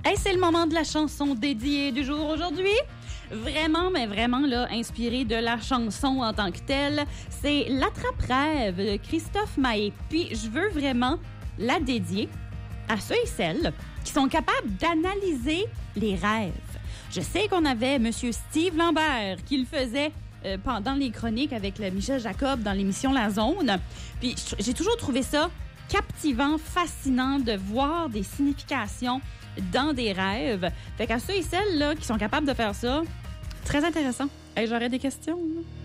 Hey, c'est le moment de la chanson dédiée du jour aujourd'hui. Vraiment, mais vraiment, là, inspiré de la chanson en tant que telle. C'est L'Attrape-Rêve de Christophe Maé. Puis, je veux vraiment la dédier à ceux et celles qui sont capables d'analyser les rêves. Je sais qu'on avait Monsieur Steve Lambert qui le faisait pendant les chroniques avec Michel Jacob dans l'émission La Zone. Puis, j'ai toujours trouvé ça captivant, fascinant de voir des significations dans des rêves. Fait qu'à ceux et celles là, qui sont capables de faire ça, très intéressant. Hey, j'aurais des questions. Là.